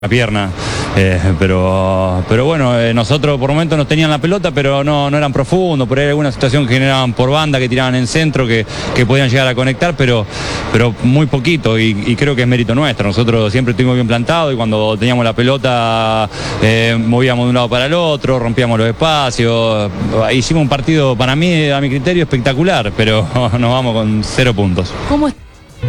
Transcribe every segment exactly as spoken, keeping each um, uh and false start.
la pierna, eh, pero, pero bueno, eh, nosotros por momentos nos tenían la pelota, pero no, no eran profundos, por ahí alguna situación que generaban por banda, que tiraban en centro, que, que podían llegar a conectar, pero, pero muy poquito, y, y creo que es mérito nuestro. Nosotros siempre estuvimos bien plantados y cuando teníamos la pelota eh, movíamos de un lado para el otro, rompíamos los espacios, hicimos un partido para mí, a mi criterio, espectacular, pero nos vamos con cero puntos. ¿Cómo es?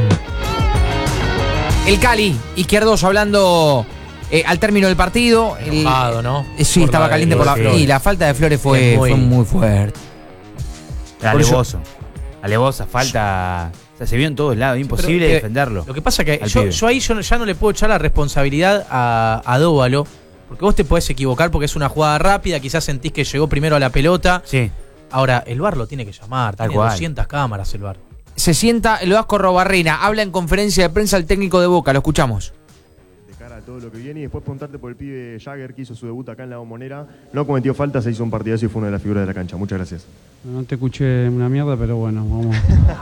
El Cali, Izquierdos hablando eh, al término del partido. Enojado, el, ¿no? Sí, por estaba caliente por la... Y la falta de Flores fue muy, fue muy fuerte. Alevoso. Alevosa, falta... O sea, se vio en todos lados, imposible que, defenderlo. Lo que pasa es que yo, yo ahí yo ya no le puedo echar la responsabilidad a, a Dóvalo, porque vos te podés equivocar porque es una jugada rápida, quizás sentís que llegó primero a la pelota. Sí. Ahora, el V A R lo tiene que llamar, Tal tiene cual. doscientas cámaras el V A R. Se sienta el Vasco Robarrena, habla en conferencia de prensa el técnico de Boca, lo escuchamos. De cara a todo lo que viene y después preguntarte por el pibe Jagger que hizo su debut acá en la Bombonera. No cometió falta, se hizo un partidazo y fue una de las figuras de la cancha. Muchas gracias. No te escuché una mierda, pero bueno, vamos.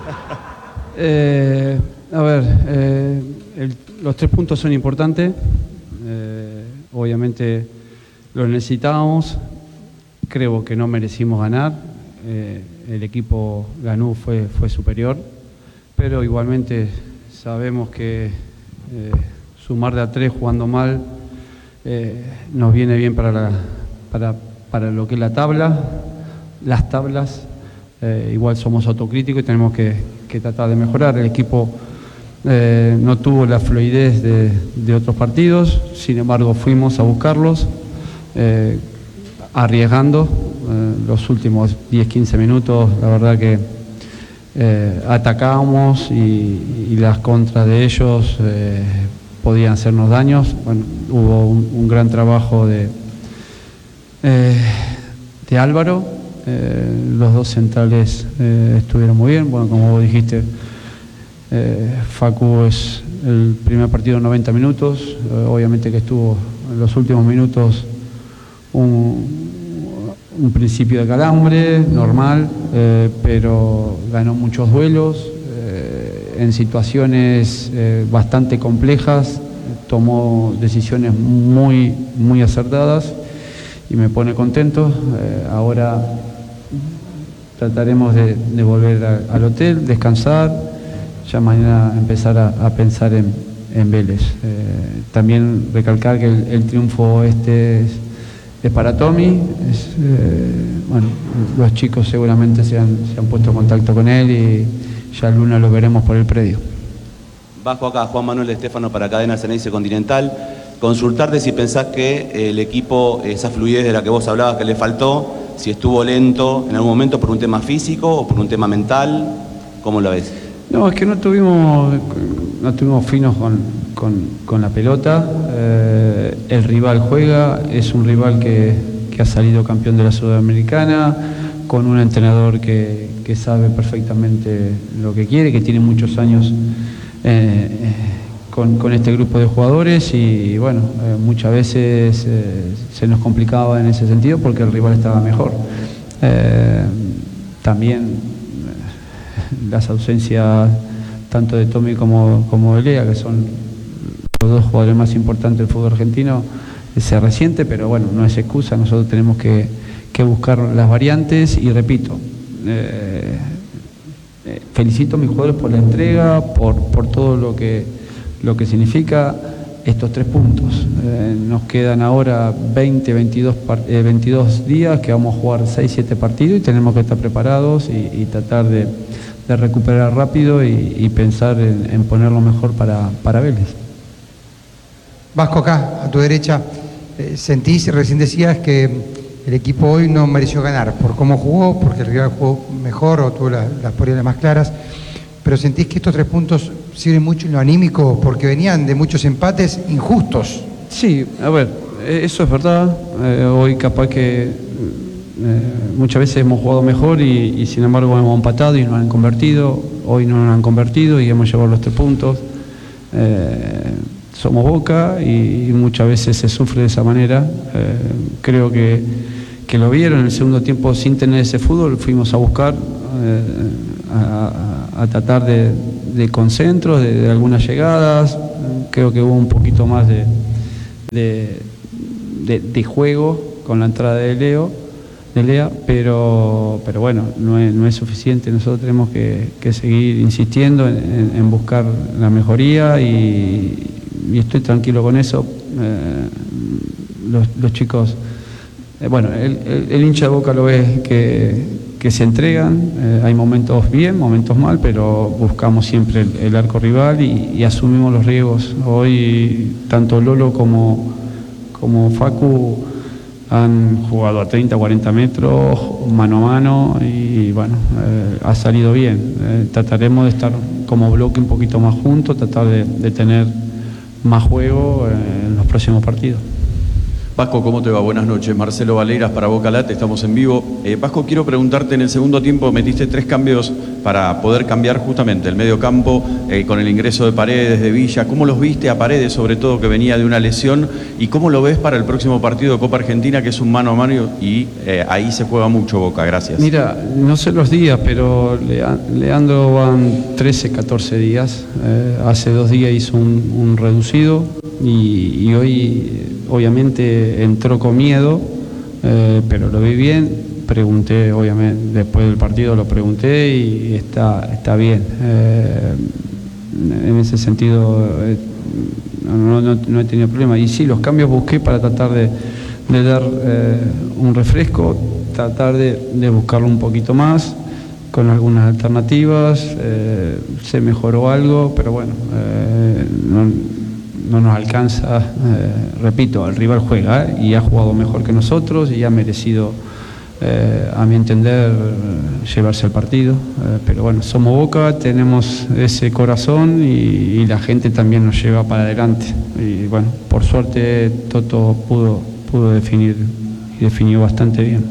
eh, a ver, eh, el, los tres puntos son importantes. Eh, obviamente los necesitábamos. Creo que no merecimos ganar. Eh, el equipo ganó, fue, fue superior, pero igualmente sabemos que eh, sumar de a tres jugando mal eh, nos viene bien para, la, para, para lo que es la tabla, las tablas. Eh, igual somos autocríticos y tenemos que, que tratar de mejorar. El equipo eh, no tuvo la fluidez de, de otros partidos, sin embargo fuimos a buscarlos, eh, arriesgando. Eh, los últimos diez quince minutos, la verdad que eh, atacábamos y, y las contras de ellos eh, podían hacernos daños. Bueno, hubo un, un gran trabajo de, eh, de Álvaro, eh, los dos centrales eh, estuvieron muy bien. Bueno, como vos dijiste, eh, Facu es el primer partido noventa minutos, eh, obviamente que estuvo en los últimos minutos un un principio de calambre, normal, eh, pero ganó muchos duelos, eh, en situaciones eh, bastante complejas, tomó decisiones muy, muy acertadas y me pone contento. Eh, ahora trataremos de, de volver a, al hotel, descansar, ya mañana empezar a, a pensar en, en Vélez. Eh, también recalcar que el, el triunfo este es Es para Tommy, es, eh, bueno, los chicos seguramente se han, se han puesto en contacto con él y ya el lunes lo veremos por el predio. Bajo acá, Juan Manuel Estefano para Cadena Ceneice Continental. Consultarte si pensás que el equipo, esa fluidez de la que vos hablabas que le faltó, si estuvo lento en algún momento por un tema físico o por un tema mental, ¿cómo lo ves? No, es que no tuvimos, no tuvimos finos con, con, con la pelota. Eh, el rival juega, es un rival que, que ha salido campeón de la Sudamericana, con un entrenador que, que sabe perfectamente lo que quiere, que tiene muchos años eh, con, con este grupo de jugadores y bueno, eh, muchas veces eh, se nos complicaba en ese sentido porque el rival estaba mejor. Eh, también las ausencias tanto de Tommy como, como de Lea, que son los dos jugadores más importantes del fútbol argentino, se resiente, pero bueno, no es excusa, nosotros tenemos que, que buscar las variantes y repito, eh, eh, felicito a mis jugadores por la entrega, por, por todo lo que, lo que significa estos tres puntos. Eh, nos quedan ahora veinte, veintidós, eh, veintidós días que vamos a jugar seis, siete partidos y tenemos que estar preparados y, y tratar de de recuperar rápido y, y pensar en, en poner lo mejor para, para Vélez. Vasco, acá, a tu derecha, eh, sentís, recién decías que el equipo hoy no mereció ganar por cómo jugó, porque el rival jugó mejor o tuvo la, las posibilidades más claras, pero sentís que estos tres puntos sirven mucho en lo anímico porque venían de muchos empates injustos. Sí, a ver, eso es verdad, eh, hoy capaz que Eh, muchas veces hemos jugado mejor y, y sin embargo hemos empatado y no han convertido, hoy no nos han convertido y hemos llevado los tres puntos. Eh, somos Boca y, y muchas veces se sufre de esa manera. Eh, creo que, que lo vieron en el segundo tiempo sin tener ese fútbol, fuimos a buscar, eh, a, a, a tratar de, de concentros, de, de algunas llegadas, creo que hubo un poquito más de de, de, de juego con la entrada de Leo, de Lea, pero, pero bueno, no es, no es suficiente. Nosotros tenemos que, que seguir insistiendo en, en, en buscar la mejoría y, y estoy tranquilo con eso. Eh, los, los chicos, eh, bueno, el, el, el hincha de Boca lo ve que, que se entregan, eh, hay momentos bien, momentos mal, pero buscamos siempre el, el arco rival y, y asumimos los riesgos. Hoy tanto Lolo como, como Facu han jugado a treinta, cuarenta metros, mano a mano, y bueno, eh, ha salido bien. Eh, trataremos de estar como bloque un poquito más juntos, tratar de, de tener más juego eh, en los próximos partidos. Vasco, ¿cómo te va? Buenas noches. Marcelo Valeiras para Boca Late, estamos en vivo. Eh, Vasco, quiero preguntarte, en el segundo tiempo metiste tres cambios para poder cambiar justamente el medio campo eh, con el ingreso de Paredes, de Villa. ¿Cómo los viste a Paredes, sobre todo que venía de una lesión? ¿Y cómo lo ves para el próximo partido de Copa Argentina, que es un mano a mano y eh, ahí se juega mucho Boca? Gracias. Mira, no sé los días, pero Leandro van trece, catorce días. Eh, hace dos días hizo un, un reducido y, y hoy obviamente entró con miedo, eh, pero lo vi bien. Pregunté, obviamente, después del partido lo pregunté y está, está bien. Eh, en ese sentido eh, no, no, no he tenido problema. Y sí, los cambios busqué para tratar de, de dar eh, un refresco, tratar de, de buscarlo un poquito más, con algunas alternativas. Eh, se mejoró algo, pero bueno, eh, no, no nos alcanza. Eh, repito, el rival juega eh, y ha jugado mejor que nosotros y ha merecido, Eh, a mi entender, llevarse el partido, eh, pero bueno, somos Boca, tenemos ese corazón y, y la gente también nos lleva para adelante y bueno, por suerte Toto pudo, pudo definir y definió bastante bien.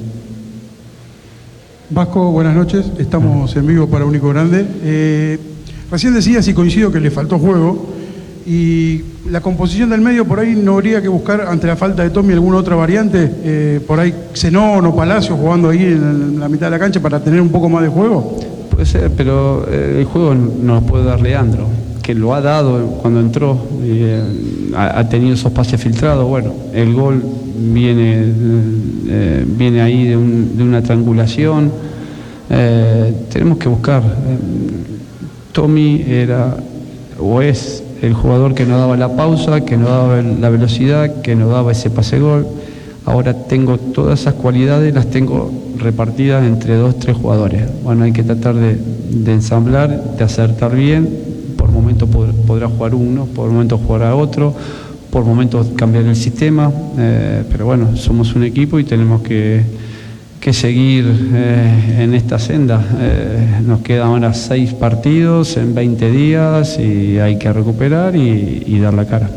Vasco, buenas noches, estamos en vivo para Único Grande. Eh, recién decías y coincido que le faltó juego y la composición del medio por ahí no habría que buscar, ante la falta de Tommy, alguna otra variante, eh, por ahí Zenón o Palacio jugando ahí en la mitad de la cancha para tener un poco más de juego. Puede ser, pero eh, el juego nos puede dar Leandro, que lo ha dado cuando entró, y, eh, ha, ha tenido esos pases filtrados. Bueno, el gol viene, eh, viene ahí de, un, de una triangulación. Eh, tenemos que buscar. Eh, Tommy era o es el jugador que nos daba la pausa, que nos daba la velocidad, que nos daba ese pase gol. Ahora tengo todas esas cualidades, las tengo repartidas entre dos, tres jugadores. Bueno, hay que tratar de, de ensamblar, de acertar bien. Por momentos pod, podrá jugar uno, por momentos jugará otro, por momentos cambiar el sistema. Eh, pero bueno, somos un equipo y tenemos que, que seguir eh, en esta senda. Eh, nos quedan ahora seis partidos en veinte días y hay que recuperar y, y dar la cara.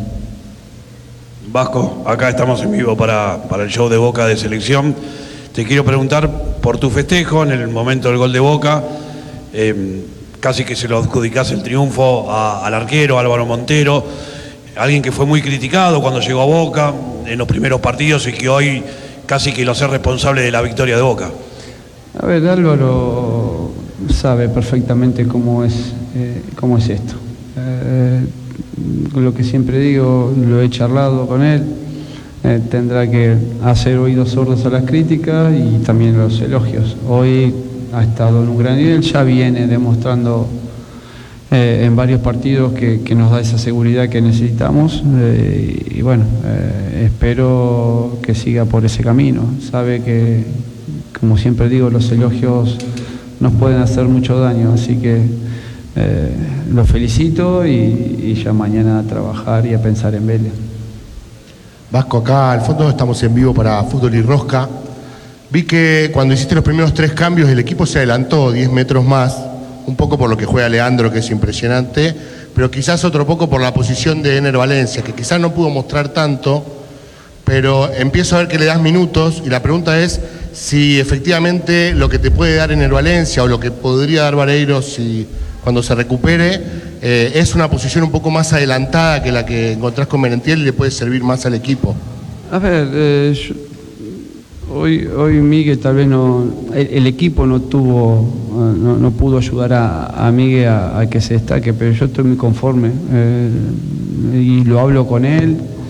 Vasco, acá estamos en vivo para, para el show de Boca de Selección. Te quiero preguntar por tu festejo en el momento del gol de Boca. Eh, casi que se lo adjudicás el triunfo a, al arquero Álvaro Montero, alguien que fue muy criticado cuando llegó a Boca en los primeros partidos y que hoy casi que lo hace responsable de la victoria de Boca. A ver, Álvaro sabe perfectamente cómo es, eh, cómo es esto. Eh, lo que siempre digo, lo he charlado con él, eh, tendrá que hacer oídos sordos a las críticas y también a los elogios. Hoy ha estado en un gran nivel, ya viene demostrando eh, en varios partidos que, que nos da esa seguridad que necesitamos eh, y, y bueno, eh, espero que siga por ese camino. Sabe que, como siempre digo, los elogios nos pueden hacer mucho daño, así que eh, lo felicito y, y ya mañana a trabajar y a pensar en Vélez. Vasco, acá al fondo estamos en vivo para Fútbol y Rosca. Vi que cuando hiciste los primeros tres cambios el equipo se adelantó diez metros más, un poco por lo que juega Leandro, que es impresionante, pero quizás otro poco por la posición de Ener Valencia, que quizás no pudo mostrar tanto, pero empiezo a ver que le das minutos y la pregunta es si efectivamente lo que te puede dar Ener Valencia o lo que podría dar Vareiro si, cuando se recupere eh, es una posición un poco más adelantada que la que encontrás con Merentiel y le puede servir más al equipo. A ver, eh, yo, hoy, hoy Miguel tal vez no, el, el equipo no tuvo, no, no pudo ayudar a, a Miguel a, a que se destaque, pero yo estoy muy conforme eh, y lo hablo con él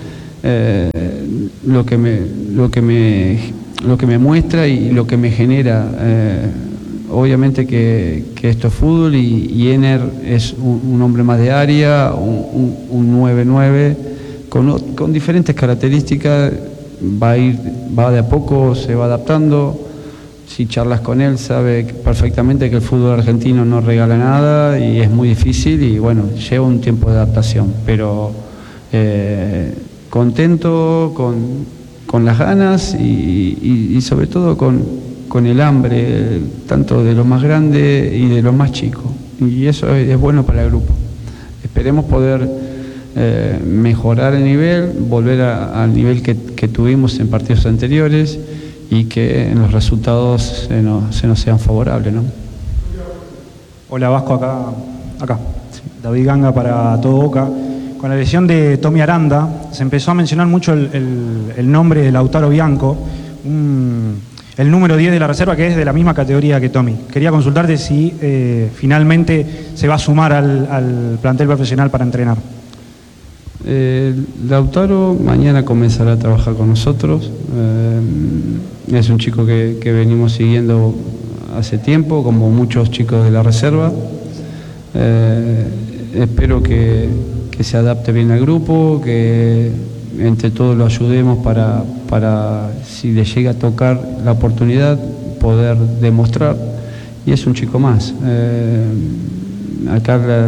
eh, lo que me, lo que me, lo que me muestra y lo que me genera. Eh, obviamente que, que esto es fútbol y, y Ener es un, un hombre más de área, un, un, un nueve nueve con, con diferentes características. Va a ir, va de a poco, se va adaptando. Si charlas con él, sabe perfectamente que el fútbol argentino no regala nada y es muy difícil y bueno, lleva un tiempo de adaptación, pero eh, contento, con, con las ganas y, y, y sobre todo con, con el hambre, tanto de los más grandes y de los más chicos. Y eso es, es bueno para el grupo. Esperemos poder eh, mejorar el nivel, volver a, al nivel que, que tuvimos en partidos anteriores y que en los resultados se nos, se nos sean favorables, ¿no? Hola Vasco, acá, acá. Sí. David Ganga para Todo Boca. Con la lesión de Tommy Aranda se empezó a mencionar mucho el, el, el nombre de Lautaro Bianco, un, el número diez de la reserva, que es de la misma categoría que Tommy. Quería consultarte si eh, finalmente se va a sumar al, al plantel profesional para entrenar. Eh, Lautaro mañana comenzará a trabajar con nosotros. Eh, es un chico que, que venimos siguiendo hace tiempo, como muchos chicos de la reserva. Eh, espero que, que se adapte bien al grupo, que entre todos lo ayudemos para, para, si le llega a tocar la oportunidad, poder demostrar. Y es un chico más. Eh, acá la,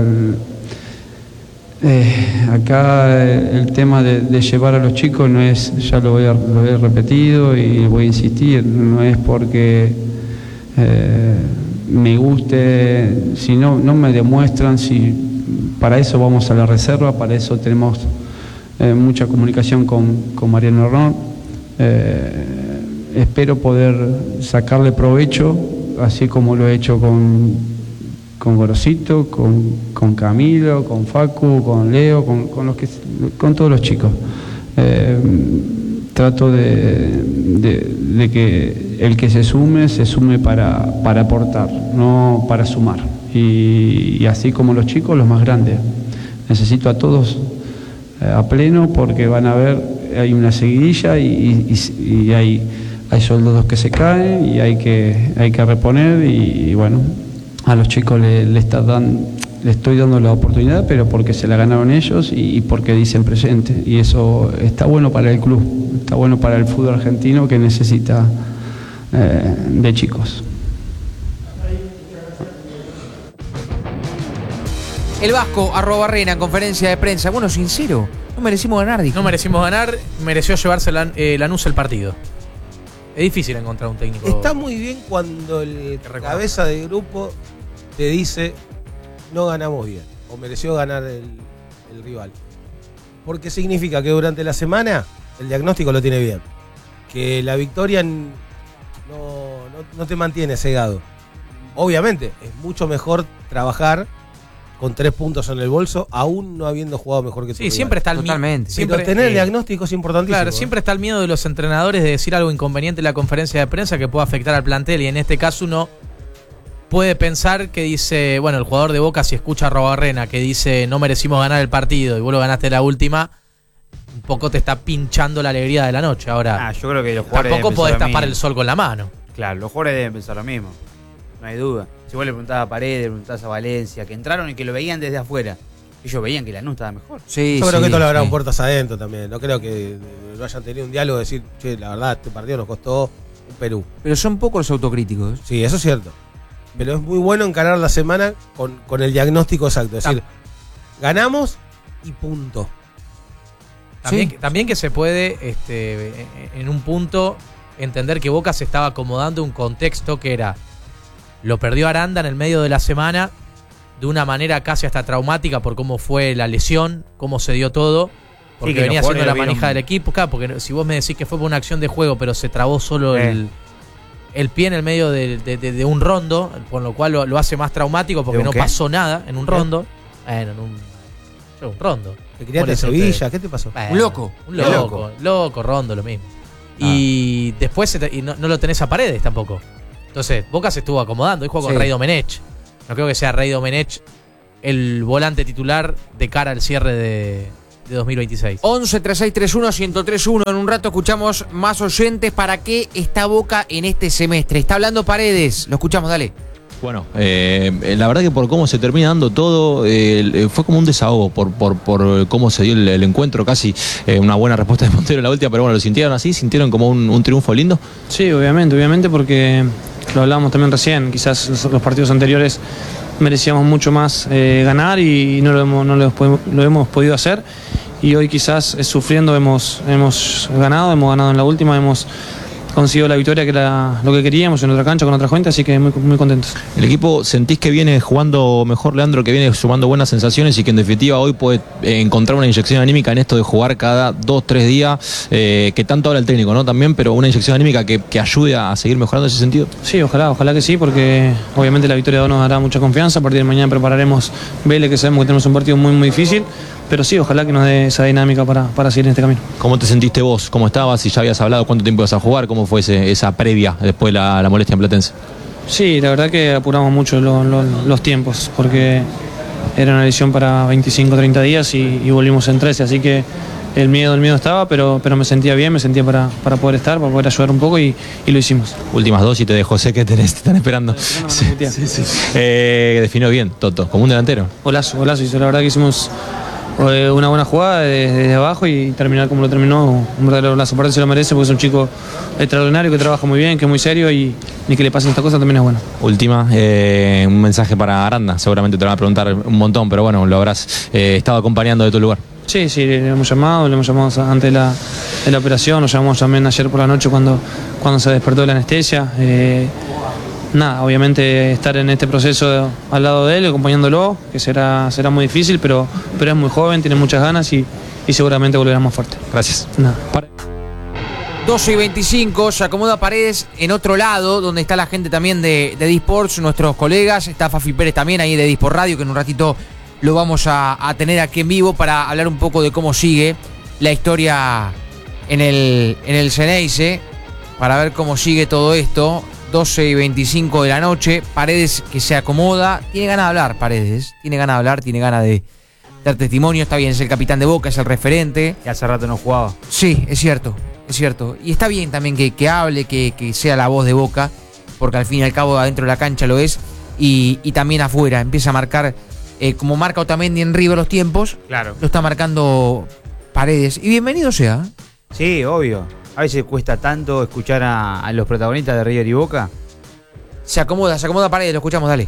Eh, acá eh, el tema de, de llevar a los chicos no es, ya lo, voy a, lo he repetido y voy a insistir, no es porque eh, me guste, si no, no me demuestran, si para eso vamos a la reserva, para eso tenemos eh, mucha comunicación con, con Mariano Ron. Eh, espero poder sacarle provecho, así como lo he hecho con con Gorosito, con, con Camilo, con Facu, con Leo, con, con, los que, con todos los chicos. Eh, trato de, de, de que el que se sume, se sume para, para aportar, no para sumar. Y, y así como los chicos, los más grandes. Necesito a todos eh, a pleno porque van a ver, hay una seguidilla y, y, y hay, hay soldados que se caen y hay que, hay que reponer y, y bueno, a los chicos le, le, está dan, le estoy dando la oportunidad, pero porque se la ganaron ellos y, y porque dicen presente. Y eso está bueno para el club, está bueno para el fútbol argentino que necesita eh, de chicos. El Vasco, arroba Barrena, en conferencia de prensa. Bueno, sincero, no merecimos ganar, dijo. No merecimos ganar, mereció llevarse la, eh, Lanús el partido. Es difícil encontrar un técnico. Está muy bien cuando el cabeza de grupo te dice no ganamos bien o mereció ganar el, el rival. Porque significa que durante la semana el diagnóstico lo tiene bien. Que la victoria no, no, no te mantiene cegado. Obviamente es mucho mejor trabajar con tres puntos en el bolso, aún no habiendo jugado mejor que tu Sí, rival. siempre está el Totalmente. Pero siempre, tener el eh, diagnóstico es importantísimo. Claro, siempre está el miedo de los entrenadores de decir algo inconveniente en la conferencia de prensa que pueda afectar al plantel, y en este caso uno puede pensar que dice, bueno, el jugador de Boca, si escucha a Robarrena que dice no merecimos ganar el partido y vos lo ganaste la última, un poco te está pinchando la alegría de la noche. Ahora, Ah, yo creo que los jugadores tampoco deben podés pensar lo tapar mismo. el sol con la mano. Claro, los jugadores deben pensar lo mismo. No hay duda. Si vos le preguntabas a Paredes, le preguntabas a Valencia, que entraron y que lo veían desde afuera, ellos veían que Lanús estaba mejor. Sí, Yo creo sí, que esto lo sí. habrán puertas adentro también. No creo que no hayan tenido un diálogo de decir, che, la verdad, este partido nos costó un Perú. Pero son pocos los autocríticos. Sí, eso es cierto. Pero es muy bueno encarar la semana con, con el diagnóstico exacto. Es decir, ganamos y punto. También, Sí. también que se puede, este, en un punto, entender que Boca se estaba acomodando un contexto que era, lo perdió Aranda en el medio de la semana, de una manera casi hasta traumática por cómo fue la lesión, cómo se dio todo, porque que venía los siendo la jugadores manija vieron- del equipo. Claro, porque si vos me decís que fue por una acción de juego, pero se trabó solo Eh. el, el pie en el medio de, de- de- de un rondo, con lo cual lo, lo hace más traumático porque ¿De un no qué? pasó nada en un rondo. Bueno, en un, yo, un rondo. Te criaste en Por eso Sevilla, ustedes- ¿qué te pasó? Bueno, Un loco. Un Qué loco, loco. loco, rondo, lo mismo. Y después se te- y no, no lo tenés a Paredes tampoco. Entonces, Boca se estuvo acomodando. Hoy juega con Sí. Rey Domenech. No creo que sea Rey Domenech el volante titular de cara al cierre de, de dos mil veintiséis. once treinta y seis treinta y uno ciento treinta y uno. En un rato escuchamos más oyentes. ¿Para qué está Boca en este semestre? Está hablando Paredes. Lo escuchamos, dale. Bueno, eh, la verdad que por cómo se termina dando todo, eh, fue como un desahogo por, por, por cómo se dio el, el encuentro, casi eh, una buena respuesta de Montero en la última, pero bueno, ¿lo sintieron así? ¿Sintieron como un, un triunfo lindo? Sí, obviamente, obviamente porque lo hablábamos también recién, quizás los, los partidos anteriores merecíamos mucho más eh, ganar y no lo hemos, no lo, lo hemos podido hacer, y hoy quizás eh, sufriendo hemos, hemos ganado, hemos ganado en la última, hemos consiguió la victoria que era lo que queríamos en otra cancha con otra gente, así que muy, muy contentos. ¿El equipo sentís que viene jugando mejor, Leandro, que viene sumando buenas sensaciones y que en definitiva hoy puede encontrar una inyección anímica en esto de jugar cada dos, tres días, eh, que tanto habla el técnico, ¿no? También, pero una inyección anímica que, que ayude a seguir mejorando en ese sentido? Sí, ojalá, ojalá que sí, porque obviamente la victoria nos dará mucha confianza. A partir de mañana prepararemos Vélez, que sabemos que tenemos un partido muy, muy difícil, pero sí, ojalá que nos dé esa dinámica para, para seguir en este camino. ¿Cómo te sentiste vos? ¿Cómo estabas? Si ya habías hablado, ¿cuánto tiempo ibas a jugar? ¿Cómo fue ese, esa previa después de la, la molestia en Platense? Sí, la verdad que apuramos mucho lo, lo, los tiempos, porque era una lesión para veinticinco, treinta días y, y volvimos en trece, así que el miedo, el miedo estaba, pero, pero me sentía bien, me sentía para, para poder estar, para poder ayudar un poco y, y lo hicimos. Últimas dos y te dejo, sé que tenés, te están esperando. Sí, sí, sí. Eh, definió bien, Toto, como un delantero. Golazo, golazo, y la verdad que hicimos una buena jugada desde, desde abajo y terminar como lo terminó, un verdadero golazo. Aparte se lo merece porque es un chico extraordinario que trabaja muy bien, que es muy serio y, y que le pasen esta cosa también es bueno. Última, eh, un mensaje para Aranda, seguramente te van a preguntar un montón, pero bueno, lo habrás eh, estado acompañando de tu lugar. Sí, sí, le hemos llamado, le hemos llamado antes de la, de la operación, nos llamamos también ayer por la noche cuando, cuando se despertó de la anestesia. Eh, Nada, obviamente estar en este proceso al lado de él, acompañándolo, que será, será muy difícil, pero, pero es muy joven, tiene muchas ganas y, y seguramente volverá más fuerte. Gracias. Nada. doce y veinticinco, se acomoda Paredes en otro lado, donde está la gente también de, de Disports, nuestros colegas. Está Fafi Pérez también ahí de Disport Radio, que en un ratito lo vamos a, a tener aquí en vivo para hablar un poco de cómo sigue la historia en el, en el Ceneice, para ver cómo sigue todo esto. doce y veinticinco de la noche, Paredes que se acomoda, tiene ganas de hablar Paredes, tiene ganas de hablar, tiene ganas de dar testimonio, está bien, es el capitán de Boca, es el referente. Que hace rato no jugaba. Sí, es cierto, es cierto. Y está bien también que, que hable, que, que sea la voz de Boca, porque al fin y al cabo adentro de la cancha lo es, y, y también afuera, empieza a marcar, eh, como marca Otamendi en River los tiempos, claro, lo está marcando Paredes, y bienvenido sea. Sí, obvio. A veces cuesta tanto escuchar a, a los protagonistas de River y Boca. Se acomoda, se acomoda Paredes, lo escuchamos, dale.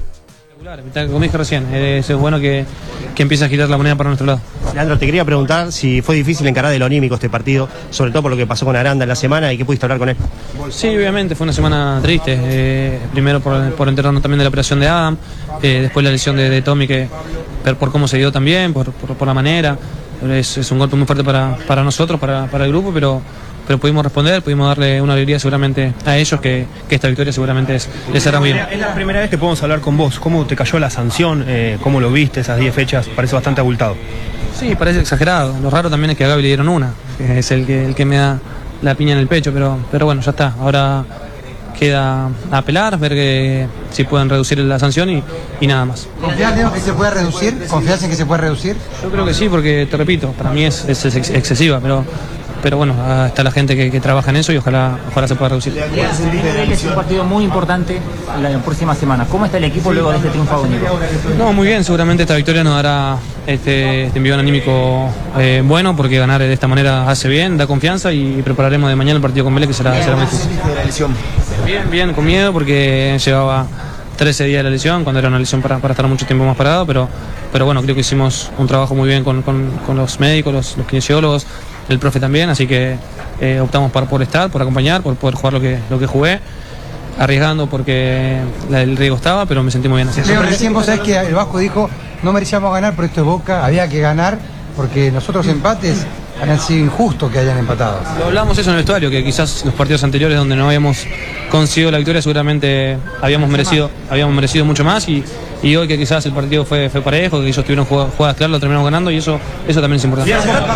Como dije recién, es, es bueno que, que empiece a girar la moneda para nuestro lado. Leandro, te quería preguntar si fue difícil encarar de lo anímico este partido, sobre todo por lo que pasó con Aranda en la semana y que pudiste hablar con él. Sí, obviamente, fue una semana triste. Eh, primero por, por enterarnos también de la operación de Adam, eh, después la lesión de, de Tommy, que por, por cómo se dio también, por, por, por la manera. Es, es un golpe muy fuerte para, para nosotros, para, para el grupo, pero... pero pudimos responder, pudimos darle una alegría seguramente a ellos, que, que esta victoria seguramente es, les hará muy bien. Es la primera vez que podemos hablar con vos. ¿Cómo te cayó la sanción? Eh, ¿Cómo lo viste esas diez fechas? Parece bastante abultado. Sí, parece exagerado. Lo raro también es que a Gaby le dieron una, que es el que, el que me da la piña en el pecho, pero, pero bueno, ya está. Ahora queda apelar, ver que, si pueden reducir la sanción y, y nada más. ¿Confías en que se puede reducir? ¿Confías en que se puede reducir? Yo creo que sí, porque te repito, para mí es, es, es excesiva, pero... Pero bueno, está la gente que, que trabaja en eso y ojalá, ojalá se pueda reducir. Es un partido muy importante la próxima semana. ¿Cómo está el equipo luego de este triunfo único? No, muy bien, seguramente esta victoria nos dará este, este envío anímico eh, bueno, porque ganar de esta manera hace bien, da confianza y prepararemos de mañana el partido con Vélez, que será, será muy difícil. Bien, bien, con miedo porque llevaba trece días de la lesión, cuando era una lesión para, para estar mucho tiempo más parado, pero, pero bueno, creo que hicimos un trabajo muy bien con, con, con los médicos, los, los kinesiólogos, el profe también, así que eh, optamos por, por estar, por acompañar, por poder jugar lo que, lo que jugué, arriesgando porque la, el riesgo estaba, pero me sentí muy bien. Leo, recién vos sabés que el Vasco dijo, no merecíamos ganar, pero esto es Boca, había que ganar, porque los otros empates han sido injustos que hayan empatado. Lo hablamos eso en el vestuario, que quizás los partidos anteriores donde no habíamos conseguido la victoria seguramente habíamos merecido, habíamos merecido mucho más y, y hoy que quizás el partido fue, fue parejo, que ellos tuvieron jugadas, jugadas claras, lo terminamos ganando y eso, eso también es importante.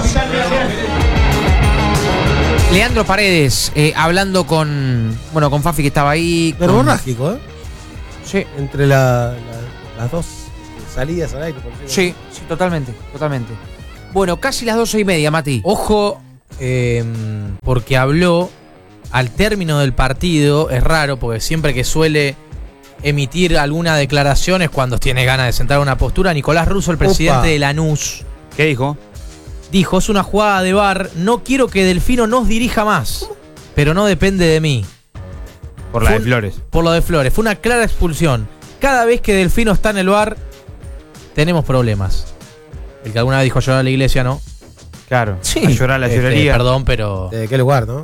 Leandro Paredes, eh, hablando con bueno con Fafi, que estaba ahí. Con... Verborrágico, ¿eh? Sí. Entre la, la, las dos salidas al aire. Sí, sí, totalmente, totalmente. Bueno, casi las doce y media, Mati. Ojo, eh, porque habló al término del partido, es raro, porque siempre que suele emitir alguna declaración es cuando tiene ganas de sentar una postura. Nicolás Russo, el presidente Opa. de Lanús. ¿Qué dijo? Dijo, es una jugada de V A R, no quiero que Delfino nos dirija más, pero no depende de mí. Por la Fue de un- Flores. Por lo de Flores, fue una clara expulsión. Cada vez que Delfino está en el V A R, tenemos problemas. El que alguna vez dijo llorar a la iglesia, ¿no? Claro. Sí. A llorar a la Este, llorería. perdón, pero... ¿De qué lugar, no?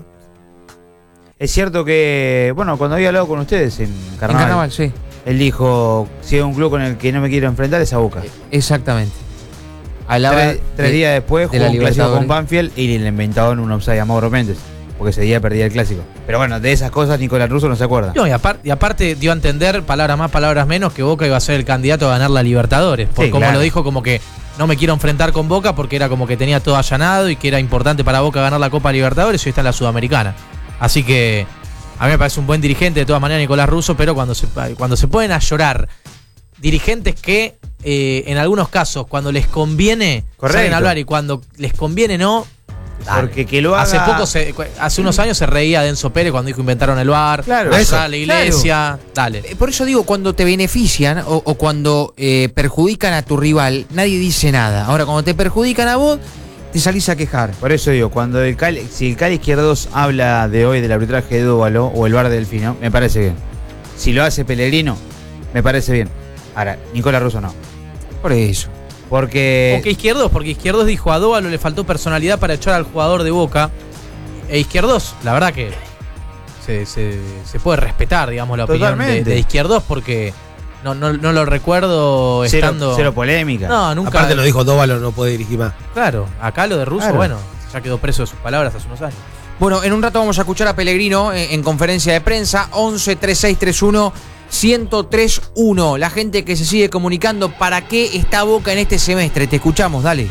Es cierto que, bueno, cuando había hablado con ustedes en Carnaval, En Carnaval, sí. él dijo, si hay un club con el que no me quiero enfrentar es a Boca. Exactamente. Hablaba Tres, tres de- días después de jugó la un clásico Libertadores. con Banfield y le inventaron un offside a Mauro Méndez, porque ese día perdía el clásico. Pero bueno, de esas cosas Nicolás Russo no se acuerda. No, y, apar- y aparte dio a entender, palabras más, palabras menos, que Boca iba a ser el candidato a ganar la Libertadores. Por Sí, como claro. lo dijo, como que no me quiero enfrentar con Boca porque era como que tenía todo allanado y que era importante para Boca ganar la Copa Libertadores y hoy está en la Sudamericana. Así que a mí me parece un buen dirigente de todas maneras Nicolás Russo, pero cuando se, cuando se pueden a llorar dirigentes que eh, en algunos casos cuando les conviene Correcto. salen a hablar y cuando les conviene no. Dale. Porque que lo haga... Hace poco, se- hace unos años se reía de Enzo Pérez cuando dijo inventaron el V A R, Claro. allá Eso, a la iglesia, dale. Eh, Por eso digo, cuando te benefician o, o cuando eh, perjudican a tu rival, nadie dice nada. Ahora, cuando te perjudican a vos, te salís a quejar. Por eso digo, cuando el Cali, si el Cali Izquierdos habla de hoy del arbitraje de Dúbalo o el V A R de Delfino, me parece bien. Si lo hace Pellegrino, me parece bien. Ahora, Nicolás Russo no. Por eso. Porque... ¿Por qué Izquierdos? Porque Izquierdos dijo a Dóvalo le faltó personalidad para echar al jugador de Boca. E Izquierdos, la verdad que se, se- se puede respetar, digamos, la opinión de, Totalmente. de Izquierdos porque no, no, no lo recuerdo Cero, estando... cero polémica. No, nunca... Aparte lo dijo Dóvalo, no puede dirigir más. Claro, acá lo de Russo, Claro. bueno, ya quedó preso de sus palabras hace unos años. Bueno, en un rato vamos a escuchar a Pellegrino en, en conferencia de prensa. once treinta y seis treinta y uno ciento tres uno. La gente que se sigue comunicando, ¿para qué está Boca en este semestre? Te escuchamos, dale.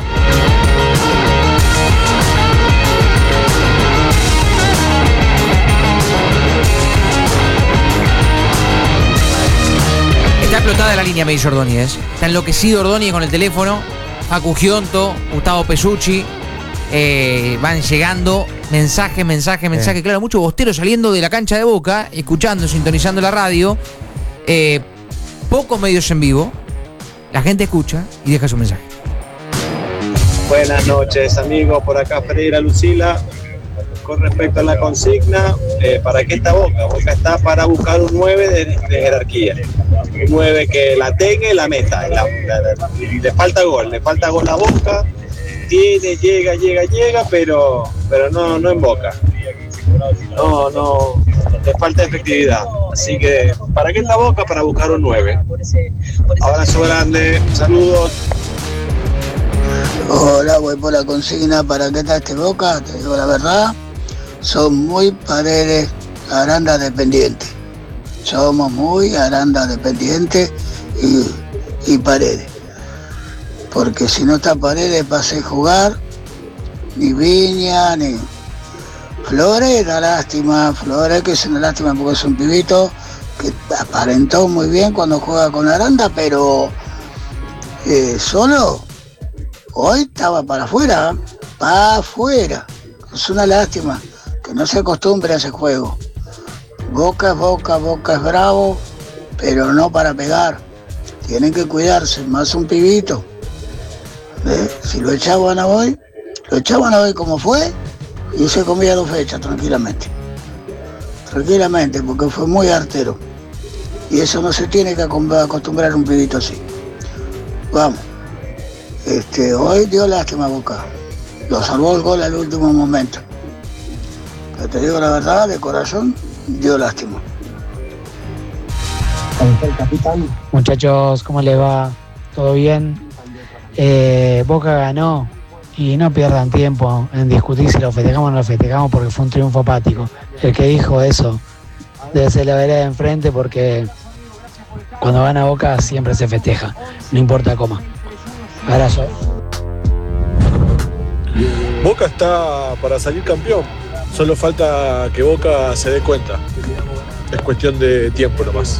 Está explotada la línea, me dice Ordóñez. Está enloquecido Ordóñez con el teléfono. Facu Gionto, Gustavo Pesucci. Eh, van llegando mensaje, mensaje, mensaje. Claro, mucho bostero saliendo de la cancha de Boca, escuchando, sintonizando la radio. Eh, pocos medios en vivo. La gente escucha y deja su mensaje. Buenas noches, amigos. Por acá Pereira Lucila. Con respecto a la consigna, eh, ¿para qué está Boca? Boca está para buscar un nueve de, de jerarquía. Un nueve que la tenga y la meta. Y, la- la- y le falta gol, le falta gol a Boca. Tiene, llega, llega, llega, pero, pero no, no en Boca. No, no, le falta efectividad. Así que, ¿para qué está Boca? Para buscar un nueve. Abrazo grande, saludos. Hola, voy por la consigna. ¿Para qué está este Boca? Te digo la verdad. Son muy Paredes, Aranda dependientes. Somos muy Aranda dependientes y, y Paredes. Porque si no está Paredes, pasé a jugar. Ni Viña, ni Flores, da lástima. Flores, que es una lástima porque es un pibito que aparentó muy bien cuando juega con Aranda, pero eh, solo hoy estaba para afuera, para afuera. Es una lástima que no se acostumbre a ese juego. Boca es Boca, Boca es bravo, pero no para pegar. Tienen que cuidarse, más un pibito. ¿Ves? Si lo echaban a hoy, lo echaban a hoy como fue y se comía dos fechas tranquilamente. Tranquilamente, porque fue muy artero. Y eso no se tiene que acom- acostumbrar a un pibito así. Vamos. Este, hoy dio lástima a Boca. Lo salvó el gol al último momento. Pero te digo la verdad, de corazón, dio lástima. Muchachos, ¿cómo les va? ¿Todo bien? Eh, Boca ganó y no pierdan tiempo en discutir si lo festejamos o no lo festejamos porque fue un triunfo apático. El que dijo eso debe ser la vereda de enfrente porque cuando gana Boca siempre se festeja, no importa cómo. Abrazo. Boca está para salir campeón. Solo falta que Boca se dé cuenta. Es cuestión de tiempo nomás.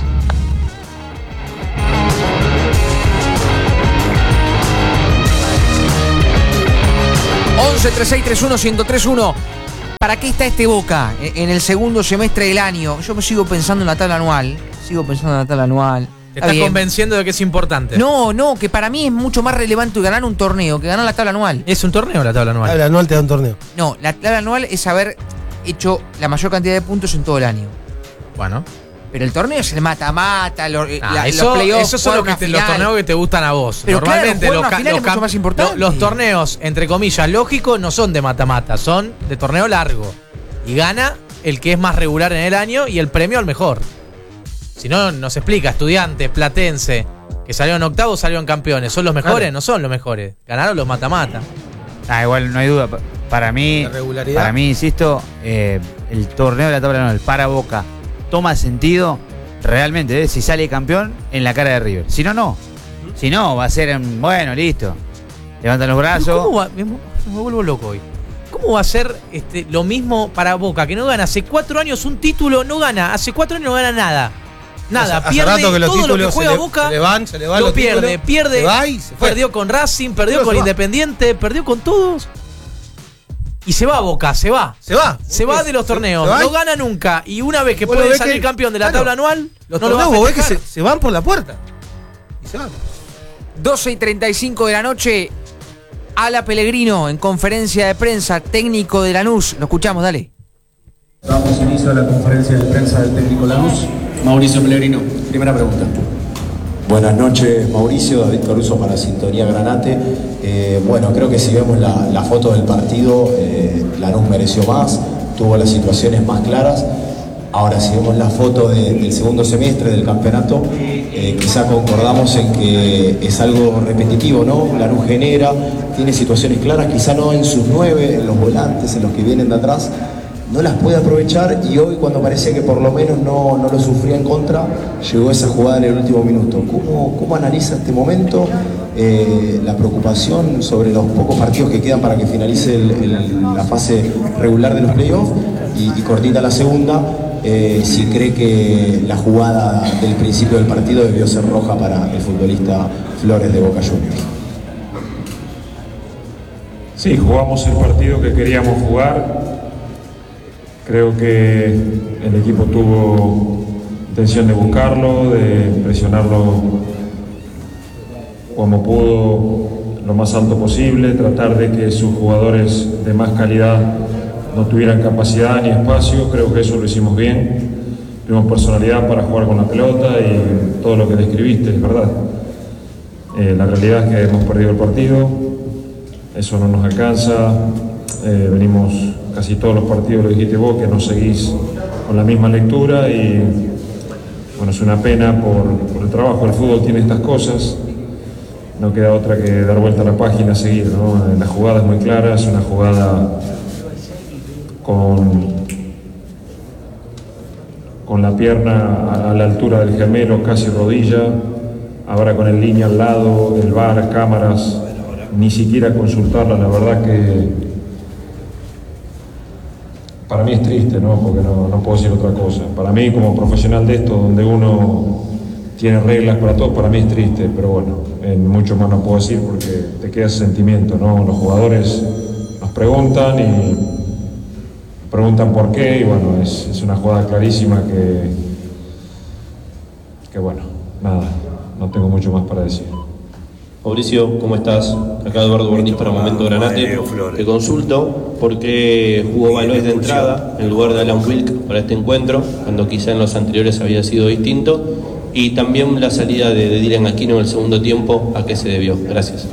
once treinta y seis treinta y uno ciento treinta y uno. ¿Para qué está este Boca en el segundo semestre del año? Yo me sigo pensando en la tabla anual. Sigo pensando en la tabla anual. Te estás convenciendo de que es importante. No, no, que para mí es mucho más relevante ganar un torneo que ganar la tabla anual. ¿Es un torneo la tabla anual? La tabla anual te da un torneo. No, la tabla anual es haber hecho la mayor cantidad de puntos en todo el año. Bueno. Pero el torneo es el mata-mata, lo, Ah, la, eso, los playoffs. esos son los, que te- los torneos que te gustan a vos. Pero Normalmente claro, los, jugar una ca- final los es mucho cam- más importante. lo- los torneos, entre comillas, lógicos, no son de mata-mata, son de torneo largo. Y gana el que es más regular en el año y el premio al mejor. Si no, nos explica, Estudiantes, Platense, que salieron octavos, salieron campeones. ¿Son los mejores? Claro. No son los mejores. Ganaron los mata-mata. Ah, igual no hay duda. Pa- Para mí, La regularidad. para mí, insisto, eh, el torneo de la tabla anual para Boca toma sentido realmente, ¿eh? Si sale campeón en la cara de River. Si no, no. Si no, va a ser en, bueno, listo. Levantan los brazos. ¿Cómo va? Me, me vuelvo loco hoy. ¿Cómo va a ser este, lo mismo para Boca? Que no gana hace cuatro años un título, no gana. Hace cuatro años no gana nada. Nada, Hace- hace pierde rato que los todo lo que títulos juega se le- Boca. se le van, se le van lo los pierde, títulos, pierde. se va y se fue. Perdió con Racing, perdió Pero con se va. Independiente, perdió con todos. Y se va Boca, se va. Se va. Se va de los torneos, se va y- no gana nunca. Y una vez que Vos lo puede ves salir que- campeón de la claro, tabla anual, Los no lo va a torneos vos ves que se, festejar. se van por la puerta. Y se van. doce y treinta y cinco de la noche. Ala Pellegrino en conferencia de prensa, técnico de Lanús. Lo escuchamos, dale. Damos inicio a la conferencia de prensa del técnico Lanús. Mauricio Pellegrino, primera pregunta. Buenas noches, Mauricio. David Caruso para Sintonía Granate. Eh, bueno, creo que si vemos la, la foto del partido, eh, Lanús mereció más, tuvo las situaciones más claras. Ahora, si vemos la foto de- del segundo semestre del campeonato, eh, quizá concordamos en que es algo repetitivo, ¿no? Lanús genera, tiene situaciones claras, quizá no en sus nueve, en los volantes, en los que vienen de atrás, no las puede aprovechar, y hoy, cuando parecía que por lo menos no, no lo sufría en contra, llegó esa jugada en el último minuto. ¿Cómo, cómo analiza este momento, eh, la preocupación sobre los pocos partidos que quedan para que finalice el- el- la fase regular de los playoffs y, y cortita la segunda? Eh, si cree que la jugada del principio del partido debió ser roja para el futbolista Flores de Boca Juniors. Sí, jugamos el partido que queríamos jugar. Creo que el equipo tuvo intención de buscarlo, de presionarlo como pudo, lo más alto posible, tratar de que sus jugadores de más calidad no tuvieran capacidad ni espacio. Creo que eso lo hicimos bien. Tuvimos personalidad para jugar con la pelota y todo lo que describiste es verdad. Eh, la realidad es que hemos perdido el partido, eso no nos alcanza. Eh, venimos casi todos los partidos, lo dijiste vos, que no seguís con la misma lectura, y bueno, es una pena por, por el trabajo. El fútbol tiene estas cosas, no queda otra que dar vuelta a la página, seguir, ¿no? La jugada es muy clara, es una jugada con, con la pierna a, a la altura del gemelo, casi rodilla, ahora con el línea al lado, el V A R, cámaras, ni siquiera consultarla. La verdad que para mí es triste, ¿no? Porque no, no puedo decir otra cosa. Para mí, como profesional de esto, donde uno tiene reglas para todos, para mí es triste, pero bueno, en mucho más no puedo decir porque te queda ese sentimiento, ¿no? Los jugadores nos preguntan y preguntan por qué, y bueno, es, es una jugada clarísima que, que bueno, nada, no tengo mucho más para decir. Mauricio, ¿cómo estás? Acá Eduardo Borniz para Momento Granate. Te consulto por qué jugó Valois de entrada en lugar de Alan Wilk para este encuentro, cuando quizá en los anteriores había sido distinto, y también la salida de, de Dylan Aquino en el segundo tiempo, ¿a qué se debió? Gracias.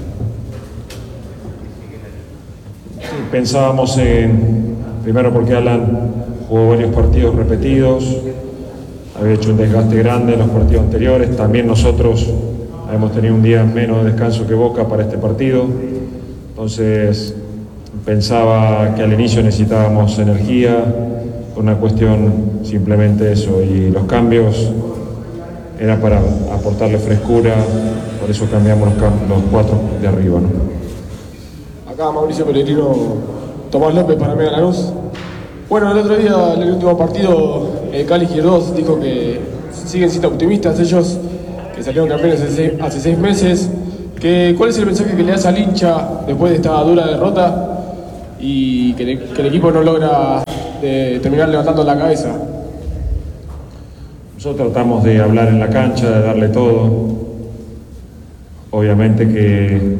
Pensábamos en, primero porque Alan jugó varios partidos repetidos, había hecho un desgaste grande en los partidos anteriores, también nosotros hemos tenido un día menos de descanso que Boca para este partido, entonces pensaba que al inicio necesitábamos energía, una cuestión simplemente eso, y los cambios era para aportarle frescura, por eso cambiamos los, cam- los cuatro de arriba, ¿no? Acá Mauricio Pellegrino, Tomás López para Mega Lanús. Bueno, el otro día, en el último partido, el Cali Girdos dijo que siguen siendo optimistas ellos, que salieron campeones hace seis, hace seis meses. Que, ¿cuál es el mensaje que le das al hincha después de esta dura derrota? y que, le- que el equipo no logra de terminar levantando la cabeza. Nosotros tratamos de hablar en la cancha, de darle todo. Obviamente que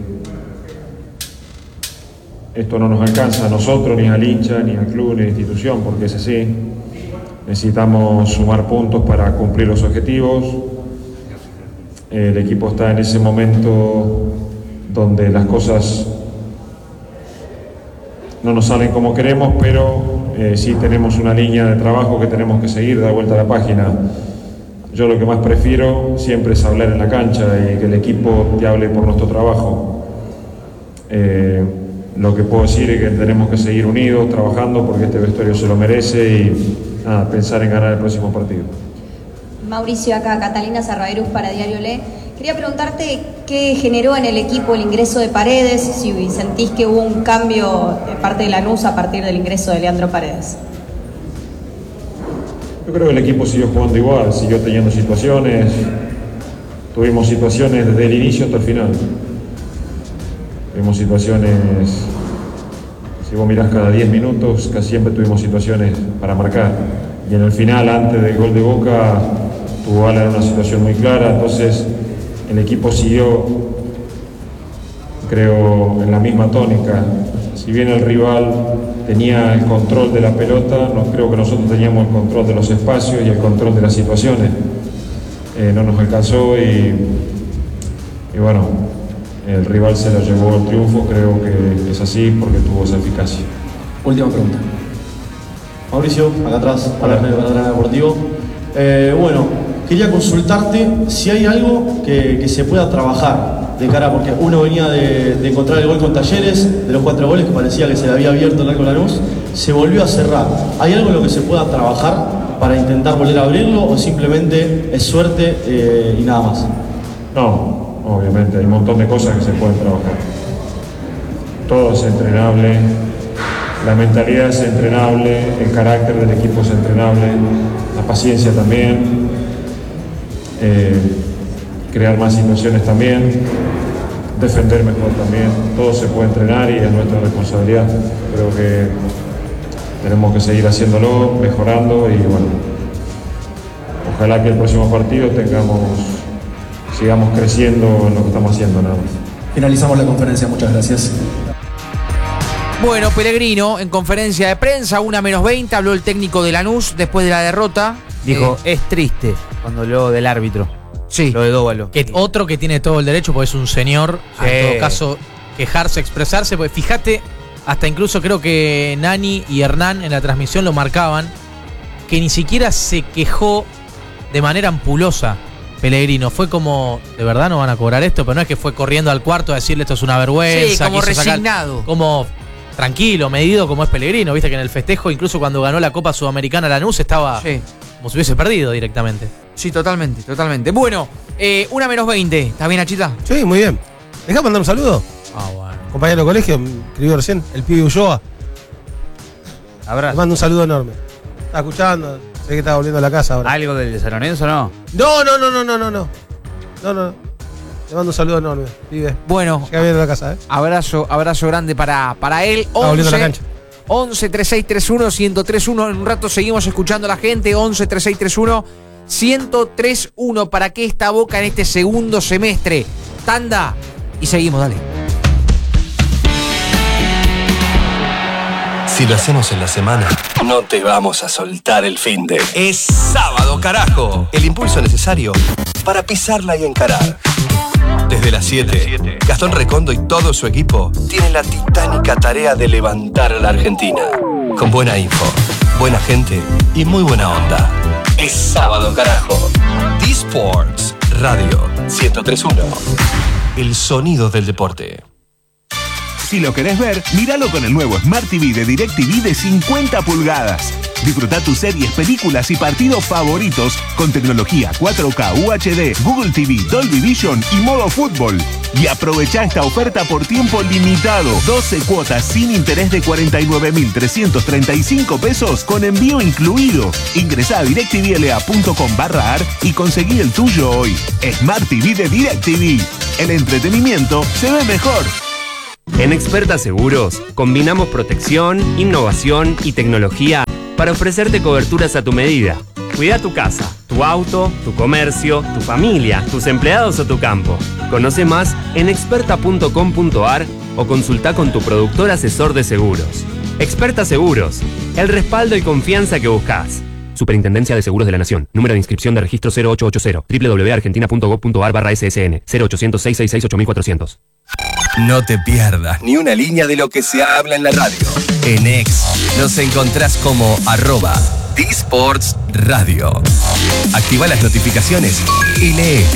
esto no nos alcanza a nosotros, ni al hincha, ni al club, ni a la institución, porque es así. Necesitamos sumar puntos para cumplir los objetivos. El equipo está en ese momento donde las cosas no nos salen como queremos, pero eh, sí tenemos una línea de trabajo que tenemos que seguir, dar vuelta a la página. Yo lo que más prefiero siempre es hablar en la cancha y que el equipo te hable por nuestro trabajo. Eh, lo que puedo decir es que tenemos que seguir unidos, trabajando, porque este vestuario se lo merece y nada, pensar en ganar el próximo partido. Mauricio, acá Catalina Sarraberus para Diario Le. Quería preguntarte qué generó en el equipo el ingreso de Paredes, si sentís que hubo un cambio de parte de Lanús a partir del ingreso de Leandro Paredes. Yo creo que el equipo siguió jugando igual, siguió teniendo situaciones, tuvimos situaciones desde el inicio hasta el final. Tuvimos situaciones, si vos mirás cada diez minutos, casi siempre tuvimos situaciones para marcar. Y en el final, antes del gol de Boca, tuvo Alan una situación muy clara, entonces el equipo siguió, creo, en la misma tónica. Si bien el rival tenía el control de la pelota, no creo que nosotros teníamos el control de los espacios y el control de las situaciones. Eh, no nos alcanzó y, y bueno, el rival se lo llevó el triunfo, creo que es así porque tuvo esa eficacia. Última pregunta. Mauricio, acá atrás, para el Panorama Deportivo. Eh, bueno, quería consultarte si hay algo que, que se pueda trabajar de cara, porque uno venía de, de encontrar el gol con Talleres, de los cuatro goles que parecía que se le había abierto el arco Lanús, se volvió a cerrar. ¿Hay algo en lo que se pueda trabajar para intentar volver a abrirlo o simplemente es suerte eh, y nada más? No, obviamente hay un montón de cosas que se pueden trabajar. Todo es entrenable, la mentalidad es entrenable, el carácter del equipo es entrenable, la paciencia también, eh, crear más situaciones también, defender mejor también, todo se puede entrenar y es nuestra responsabilidad. Creo que tenemos que seguir haciéndolo, mejorando y bueno, ojalá que el próximo partido tengamos, sigamos creciendo en lo que estamos haciendo nada más. Finalizamos la conferencia, muchas gracias. Bueno, Pellegrino en conferencia de prensa, una menos veinte, habló el técnico de Lanús después de la derrota. Dijo, Eh, es triste cuando lo del árbitro. Sí. Lo de Dóvalo. Que otro que tiene todo el derecho, porque es un señor, Sí. en todo caso, quejarse, expresarse, porque fíjate, hasta incluso creo que Nani y Hernán en la transmisión lo marcaban, que ni siquiera se quejó de manera ampulosa Pellegrino. Fue como, de verdad no van a cobrar esto, pero no es que fue corriendo al cuarto a decirle esto es una vergüenza. Sí, como quiso sacar- resignado. como tranquilo, medido, como es Pellegrino. Viste que en el festejo, incluso cuando ganó la Copa Sudamericana Lanús, estaba Sí. como si hubiese perdido directamente. Sí, totalmente, totalmente. Bueno, eh, una menos veinte. ¿Está bien, Achita? Sí, muy bien. ¿Dejá mandar un saludo? Ah, bueno. Compañero de colegio, me escribió recién, el pibe Ulloa. Abrazo. Le mando un saludo enorme. Está escuchando, sé que está volviendo a la casa ahora. ¿Algo del de San Lorenzo no? No, no, no, no, no, no, no. No, no. Le mando un saludo enorme, pibe. Bueno, Llega bien a la casa, ¿eh? abrazo, abrazo grande para, para él. Está volviendo a la cancha. once treinta y seis treinta y uno ciento treinta y uno. En un rato seguimos escuchando a la gente. once treinta y seis treinta y uno ciento treinta y uno. ¿Para qué está Boca en este segundo semestre? Tanda y seguimos, dale. Si lo hacemos en la semana, no te vamos a soltar el finde. Es sábado, carajo. El impulso necesario para pisarla y encarar. Desde las siete, Gastón Recondo y todo su equipo tienen la titánica tarea de levantar a la Argentina. Con buena info, buena gente y muy buena onda. Es sábado, carajo. D-Sports Radio ciento tres punto uno. El sonido del deporte. Si lo querés ver, míralo con el nuevo Smart T V de DirecTV de cincuenta pulgadas. Disfruta tus series, películas y partidos favoritos con tecnología cuatro K, U H D, Google T V, Dolby Vision y modo fútbol. Y aprovecha esta oferta por tiempo limitado. doce cuotas sin interés de cuarenta y nueve mil trescientos treinta y cinco pesos con envío incluido. Ingresá a directvla punto com barra ar y conseguí el tuyo hoy. Smart T V de DirecTV. El entretenimiento se ve mejor. En Experta Seguros, combinamos protección, innovación y tecnología para ofrecerte coberturas a tu medida. Cuida tu casa, tu auto, tu comercio, tu familia, tus empleados o tu campo. Conoce más en experta punto com punto a r o consulta con tu productor asesor de seguros. Experta Seguros, el respaldo y confianza que buscas. Superintendencia de Seguros de la Nación. Número de inscripción de registro cero ocho ocho cero. doble u doble u doble u punto argentina punto gov punto a r barra S S N. cero ochocientos, seiscientos sesenta y seis, ocho mil cuatrocientos. No te pierdas ni una línea de lo que se habla en la radio. En X nos encontrás como arroba D-Sports Radio. Activa las notificaciones y lee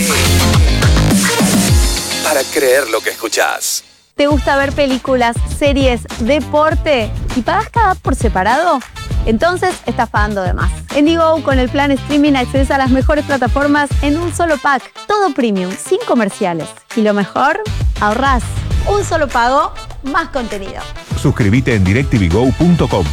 para creer lo que escuchás. ¿Te gusta ver películas, series, deporte y pagas cada app por separado? Entonces estás pagando de más. En Digo, con el plan streaming accedes a las mejores plataformas en un solo pack. Todo premium, sin comerciales. Y lo mejor, ahorrás. Un solo pago, más contenido. Suscríbete en directv go punto com.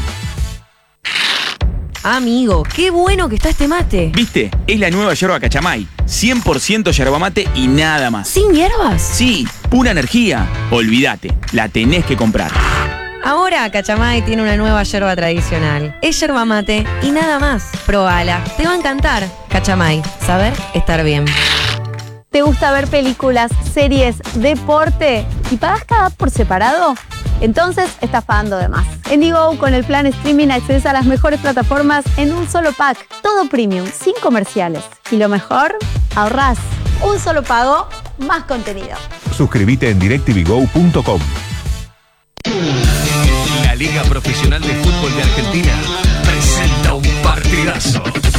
Amigo, qué bueno que está este mate. ¿Viste? Es la nueva yerba Cachamay. cien por ciento yerba mate y nada más. ¿Sin hierbas? Sí, pura energía. Olvídate, la tenés que comprar. Ahora Cachamay tiene una nueva yerba tradicional. Es yerba mate y nada más. Probala, te va a encantar. Cachamay, saber estar bien. ¿Te gusta ver películas, series, deporte y pagas cada app por separado? Entonces estás pagando de más. En Digo, con el plan streaming accedes a las mejores plataformas en un solo pack. Todo premium, sin comerciales. Y lo mejor, ahorrás. Un solo pago, más contenido. Suscríbete en directv go punto com. La Liga Profesional de Fútbol de Argentina presenta un partidazo.